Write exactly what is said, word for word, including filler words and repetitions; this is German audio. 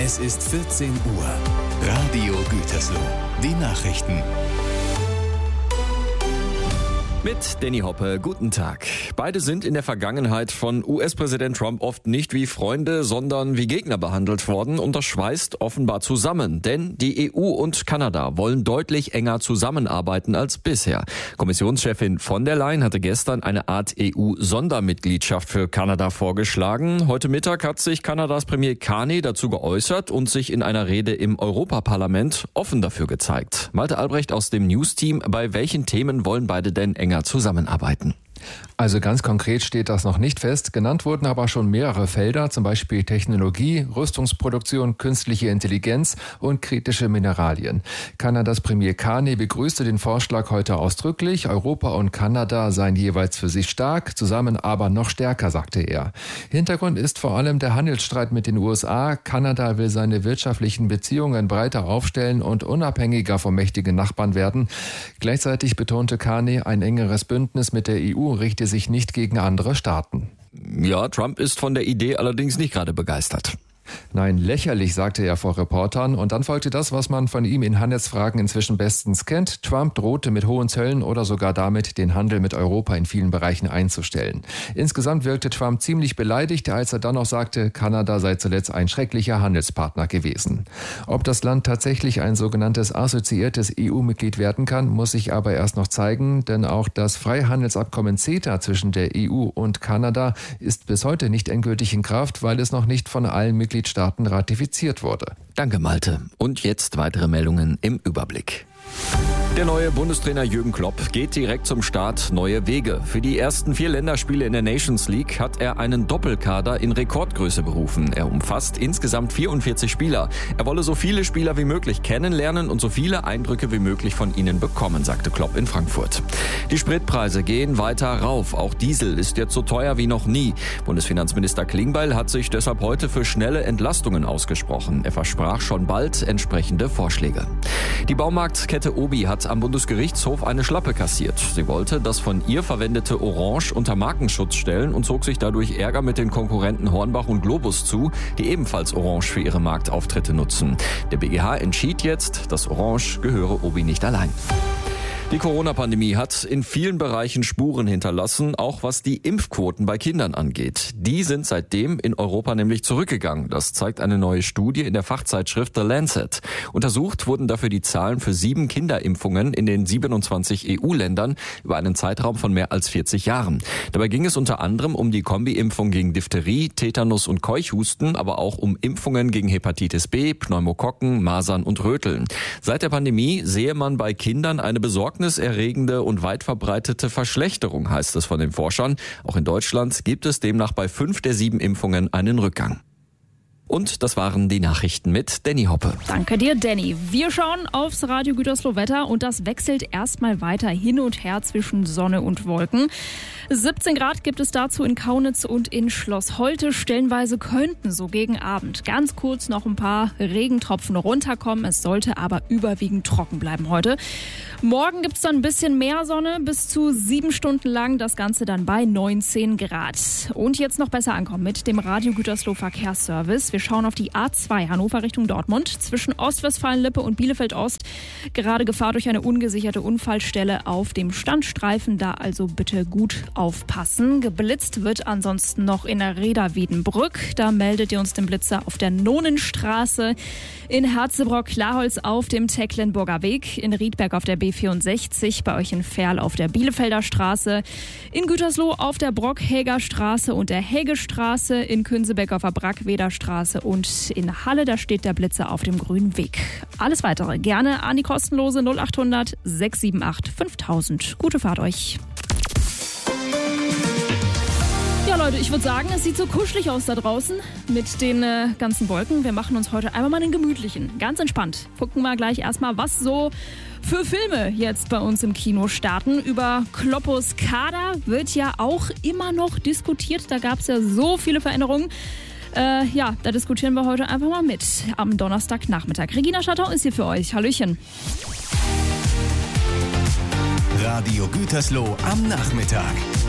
Es ist vierzehn Uhr. Radio Gütersloh. Die Nachrichten. Mit Danny Hoppe, guten Tag. Beide sind in der Vergangenheit von U S-Präsident Trump oft nicht wie Freunde, sondern wie Gegner behandelt worden, und das schweißt offenbar zusammen. Denn die E U und Kanada wollen deutlich enger zusammenarbeiten als bisher. Kommissionschefin von der Leyen hatte gestern eine Art E U-Sondermitgliedschaft für Kanada vorgeschlagen. Heute Mittag hat sich Kanadas Premier Carney dazu geäußert und sich in einer Rede im Europaparlament offen dafür gezeigt. Malte Albrecht aus dem News-Team, bei welchen Themen wollen beide denn enger zusammenarbeiten? Also ganz konkret steht das noch nicht fest. Genannt wurden aber schon mehrere Felder, zum Beispiel Technologie, Rüstungsproduktion, künstliche Intelligenz und kritische Mineralien. Kanadas Premier Carney begrüßte den Vorschlag heute ausdrücklich. Europa und Kanada seien jeweils für sich stark, zusammen aber noch stärker, sagte er. Hintergrund ist vor allem der Handelsstreit mit den U S A. Kanada will seine wirtschaftlichen Beziehungen breiter aufstellen und unabhängiger vom mächtigen Nachbarn werden. Gleichzeitig betonte Carney, ein engeres Bündnis mit der E U richte sich nicht gegen andere Staaten. Ja, Trump ist von der Idee allerdings nicht gerade begeistert. Nein, lächerlich, sagte er vor Reportern. Und dann folgte das, was man von ihm in Handelsfragen inzwischen bestens kennt. Trump drohte mit hohen Zöllen oder sogar damit, den Handel mit Europa in vielen Bereichen einzustellen. Insgesamt wirkte Trump ziemlich beleidigt, als er dann noch sagte, Kanada sei zuletzt ein schrecklicher Handelspartner gewesen. Ob das Land tatsächlich ein sogenanntes assoziiertes E U-Mitglied werden kann, muss sich aber erst noch zeigen. Denn auch das Freihandelsabkommen CETA zwischen der E U und Kanada ist bis heute nicht endgültig in Kraft, weil es noch nicht von allen Mitgliedstaaten Staaten ratifiziert wurde. Danke, Malte. Und jetzt weitere Meldungen im Überblick. Der neue Bundestrainer Jürgen Klopp geht direkt zum Start neue Wege. Für die ersten vier Länderspiele in der Nations League hat er einen Doppelkader in Rekordgröße berufen. Er umfasst insgesamt vierundvierzig Spieler. Er wolle so viele Spieler wie möglich kennenlernen und so viele Eindrücke wie möglich von ihnen bekommen, sagte Klopp in Frankfurt. Die Spritpreise gehen weiter rauf. Auch Diesel ist jetzt so teuer wie noch nie. Bundesfinanzminister Klingbeil hat sich deshalb heute für schnelle Entlastungen ausgesprochen. Er versprach schon bald entsprechende Vorschläge. Die Baumarktkette Obi hat am Bundesgerichtshof eine Schlappe kassiert. Sie wollte das von ihr verwendete Orange unter Markenschutz stellen und zog sich dadurch Ärger mit den Konkurrenten Hornbach und Globus zu, die ebenfalls Orange für ihre Marktauftritte nutzen. Der B G H entschied jetzt, dass Orange gehöre Obi nicht allein. Die Corona-Pandemie hat in vielen Bereichen Spuren hinterlassen, auch was die Impfquoten bei Kindern angeht. Die sind seitdem in Europa nämlich zurückgegangen. Das zeigt eine neue Studie in der Fachzeitschrift The Lancet. Untersucht wurden dafür die Zahlen für sieben Kinderimpfungen in den siebenundzwanzig E U-Ländern über einen Zeitraum von mehr als vierzig Jahren. Dabei ging es unter anderem um die Kombi-Impfung gegen Diphtherie, Tetanus und Keuchhusten, aber auch um Impfungen gegen Hepatitis B, Pneumokokken, Masern und Röteln. Seit der Pandemie sehe man bei Kindern eine Besorgnis erregende und weit verbreitete Verschlechterung, heißt es von den Forschern. Auch in Deutschland gibt es demnach bei fünf der sieben Impfungen einen Rückgang. Und das waren die Nachrichten mit Danny Hoppe. Danke dir, Danny. Wir schauen aufs Radio Gütersloh Wetter und das wechselt erstmal weiter hin und her zwischen Sonne und Wolken. siebzehn Grad gibt es dazu in Kaunitz und in Schloss Holte. Stellenweise könnten so gegen Abend ganz kurz noch ein paar Regentropfen runterkommen. Es sollte aber überwiegend trocken bleiben heute. Morgen gibt es dann ein bisschen mehr Sonne, bis zu sieben Stunden lang. Das Ganze dann bei neunzehn Grad. Und jetzt noch besser ankommen mit dem Radio Gütersloh Verkehrsservice. Wir schauen auf die A zwei Hannover Richtung Dortmund. Zwischen Ostwestfalen-Lippe und Bielefeld-Ost gerade Gefahr durch eine ungesicherte Unfallstelle auf dem Standstreifen. Da also bitte gut aufpassen. Geblitzt wird ansonsten noch in der Reda-Wiedenbrück. Da meldet ihr uns den Blitzer auf der Nonenstraße. In Herzebrock-Klarholz auf dem Tecklenburger Weg. In Riedberg auf der B vierundsechzig. Bei euch in Ferl auf der Bielefelder Straße. In Gütersloh auf der Brockhäger Straße und der Hägestraße. In Künsebeck auf der Brackweder Straße. Und in Halle, da steht der Blitzer auf dem grünen Weg. Alles Weitere gerne an die kostenlose null acht hundert sechs sieben acht fünftausend. Gute Fahrt euch. Ja, Leute, ich würde sagen, es sieht so kuschelig aus da draußen mit den äh, ganzen Wolken. Wir machen uns heute einmal mal einen gemütlichen, ganz entspannt. Gucken wir gleich erstmal, was so für Filme jetzt bei uns im Kino starten. Über Kloppos Kader wird ja auch immer noch diskutiert. Da gab es ja so viele Veränderungen. Äh, ja, da diskutieren wir heute einfach mal mit am Donnerstagnachmittag. Regina Schatau ist hier für euch. Hallöchen. Radio Gütersloh am Nachmittag.